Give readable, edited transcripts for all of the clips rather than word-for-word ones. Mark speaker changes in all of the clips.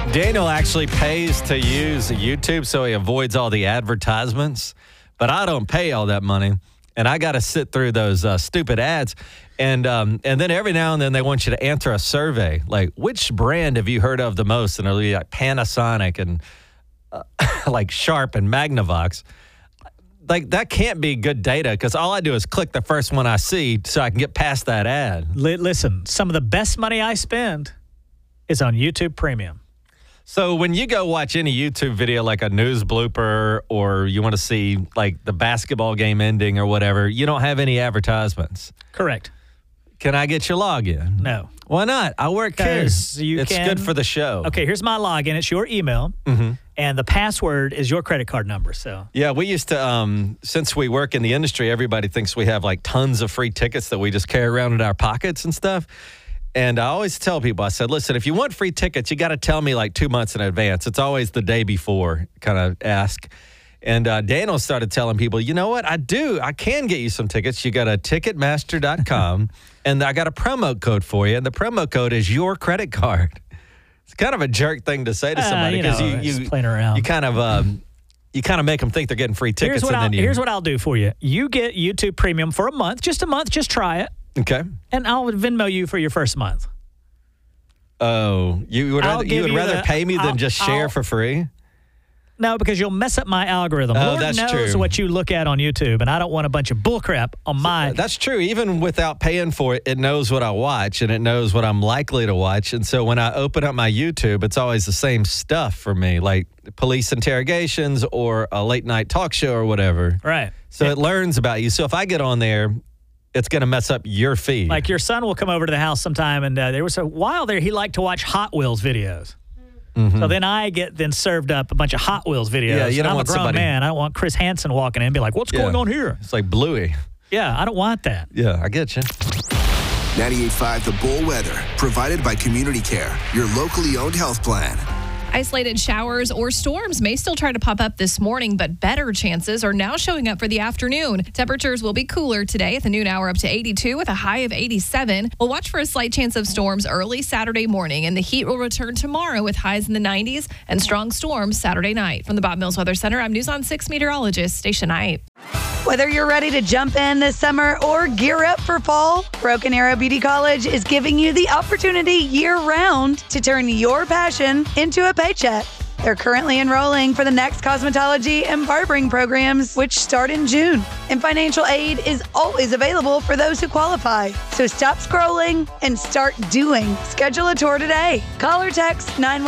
Speaker 1: Daniel actually pays to use YouTube so he avoids all the advertisements, but I don't pay all that money, and I got to sit through those stupid ads. And then every now and then they want you to answer a survey, like, which brand have you heard of the most? And it'll be like Panasonic and like Sharp and Magnavox. Like, that can't be good data because all I do is click the first one I see so I can get past that ad.
Speaker 2: Listen, some of the best money I spend is on YouTube Premium.
Speaker 1: So when you go watch any YouTube video, like a news blooper, or you want to see like the basketball game ending or whatever, you don't have any advertisements.
Speaker 2: Correct.
Speaker 1: Can I get your login?
Speaker 2: No.
Speaker 1: Why not? I work here. It's good for the show.
Speaker 2: Okay, here's my login. It's your email, and the password is your credit card number. So
Speaker 1: yeah, we used to, since we work in the industry, everybody thinks we have like tons of free tickets that we just carry around in our pockets and stuff. And I always tell people, I said, listen, if you want free tickets, you got to tell me like 2 months in advance. It's always the day before, kind of ask. And Daniel started telling people, you know what? I can get you some tickets. You got to Ticketmaster.com, and I got a promo code for you. And the promo code is your credit card. It's kind of a jerk thing to say to somebody because
Speaker 2: you playing around.
Speaker 1: You kind of make them think they're getting free tickets.
Speaker 2: Here's what I'll do for you. You get YouTube Premium for a month, just try it.
Speaker 1: Okay.
Speaker 2: And I'll Venmo you for your first month.
Speaker 1: Oh, you would rather pay me than just share for free?
Speaker 2: No, because you'll mess up my algorithm. Lord
Speaker 1: that's
Speaker 2: knows
Speaker 1: true.
Speaker 2: what you look at on YouTube, and I don't want a bunch of bullcrap on my...
Speaker 1: That's true. Even without paying for it, it knows what I watch, and it knows what I'm likely to watch. And so when I open up my YouTube, it's always the same stuff for me, like police interrogations or a late-night talk show or whatever.
Speaker 2: Right.
Speaker 1: So it learns about you. So if I get on there, it's going to mess up your feed.
Speaker 2: Like your son will come over to the house sometime, and there was a while there he liked to watch Hot Wheels videos. So then I get served up a bunch of Hot Wheels videos.
Speaker 1: Yeah, you don't
Speaker 2: I'm
Speaker 1: want
Speaker 2: a grown
Speaker 1: somebody...
Speaker 2: man. I don't want Chris Hansen walking in and be like, what's going on here?
Speaker 1: It's like Bluey.
Speaker 2: Yeah, I don't want that.
Speaker 1: Yeah, I get you.
Speaker 3: 98.5 The Bull Weather, provided by Community Care, your locally owned health plan.
Speaker 4: Isolated showers or storms may still try to pop up this morning, but better chances are now showing up for the afternoon. Temperatures will be cooler today at the noon hour, up to 82 with a high of 87. We'll watch for a slight chance of storms early Saturday morning, and the heat will return tomorrow with highs in the 90s and strong storms Saturday night. From the Bob Mills Weather Center, I'm News on 6 meteorologist Stacia Knight.
Speaker 5: Whether you're ready to jump in this summer or gear up for fall, Broken Arrow Beauty College is giving you the opportunity year-round to turn your passion into a paycheck. They're currently enrolling for the next cosmetology and barbering programs, which start in June. And financial aid is always available for those who qualify. So stop scrolling and start doing. Schedule a tour today. Call or text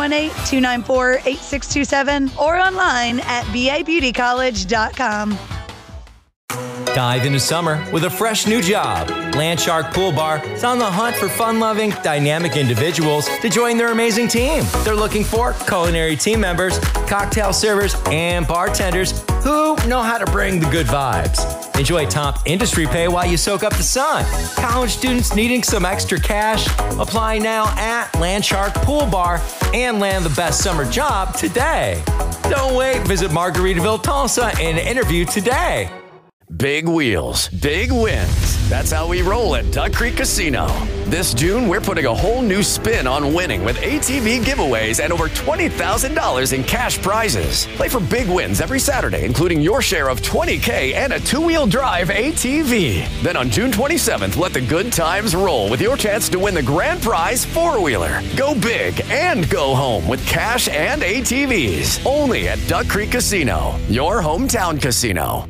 Speaker 5: 918-294-8627 or online at babeautycollege.com.
Speaker 6: Dive into summer with a fresh new job. Landshark Pool Bar is on the hunt for fun-loving, dynamic individuals to join their amazing team. They're looking for culinary team members, cocktail servers, and bartenders who know how to bring the good vibes. Enjoy top industry pay while you soak up the sun. College students needing some extra cash? Apply now at Landshark Pool Bar and land the best summer job today. Don't wait. Visit Margaritaville, Tulsa and interview today.
Speaker 7: Big wheels, big wins. That's how we roll at Duck Creek Casino. This June, we're putting a whole new spin on winning with ATV giveaways and over $20,000 in cash prizes. Play for big wins every Saturday, including your share of $20K and a two-wheel drive ATV. Then on June 27th, let the good times roll with your chance to win the grand prize four-wheeler. Go big and go home with cash and ATVs. Only at Duck Creek Casino, your hometown casino.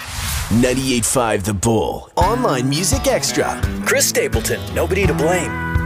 Speaker 3: 98.5 The Bull. Online Music Extra.
Speaker 8: Chris Stapleton, Nobody to Blame.